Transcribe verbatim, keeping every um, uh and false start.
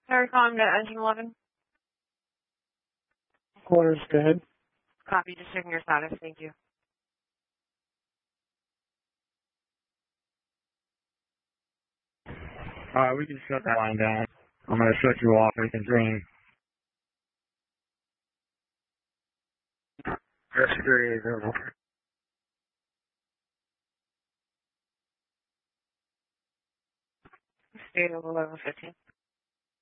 Sorry, calling to engine eleven. Quarters, go ahead. Copy, just checking your status. Thank you. Alright, we can shut that line down. I'm going to shut you off. We can dream. Air security is over. State of eleven fifteen.